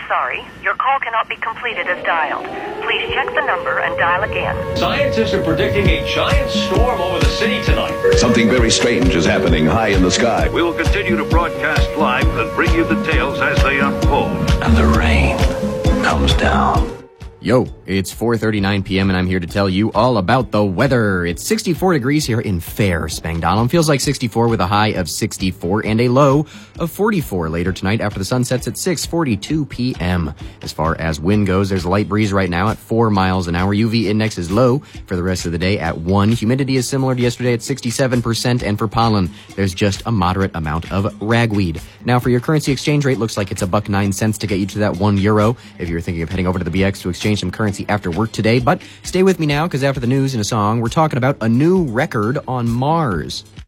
sorry. Your call cannot be completed as dialed. Please check the number and dial again. Scientists are predicting a giant storm over the city tonight. Something very strange is happening high in the sky. We will continue to broadcast live and bring you the tales as they unfold. And the rain comes down. Yo, it's 4:39 p.m. and I'm here to tell you all about the weather. It's 64 degrees here in fair Spangdahlem. Feels like 64 with a high of 64 and a low of 44 later tonight after the sun sets at 6:42 p.m. As far as wind goes, there's a light breeze right now at 4 miles an hour. UV index is low for the rest of the day at 1. Humidity is similar to yesterday at 67%, and for pollen, there's just a moderate amount of ragweed. Now for your currency exchange rate, looks like it's $1.09 to get you to that €1 if you're thinking of heading over to the BX to exchange some currency after work today. But stay with me now, because after the news and a song, we're talking about a new record on Mars.